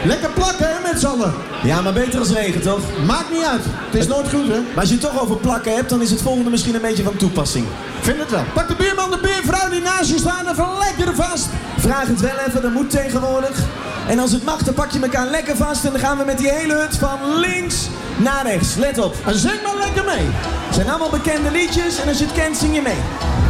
Lekker plakken, hè, met z'n allen. Ja, maar beter als regen, toch? Maakt niet uit. Het is nooit goed, hè? Maar als je het toch over plakken hebt, dan is het volgende misschien een beetje van toepassing. Vind het wel. Pak de buurman, de buurvrouw die naast je staan even lekker vast. Vraag het wel even, dat moet tegenwoordig. En als het mag, dan pak je elkaar lekker vast en dan gaan we met die hele hut van links naar rechts. Let op. En zing maar lekker mee. Het zijn allemaal bekende liedjes en als je het kent, zing je mee.